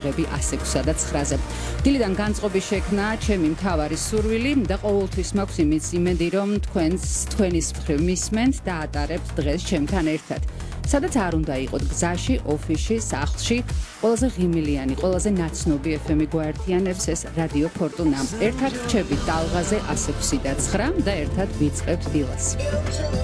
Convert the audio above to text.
106 და 9-ზე. დილიდან განწყობის შექმნა ჩემი მთავარი სურვილი და ყოველთვის მაქვს იმის იმედი, რომ თქვენის მხრივ მისმენთ და ატარებთ დღეს ჩემთან ერთად. სადაც არ უნდა იყოთ გზაში, ოფისში, სახლში, ყველაზე ღიმილიანი, ყველაზე ნაცნობი FM-ი გვაერთიანებს ეს რადიო ფორტუნა. ერთად რჩებით ტალღაზე 106 და 9 და ერთად ვიწყებთ დილას.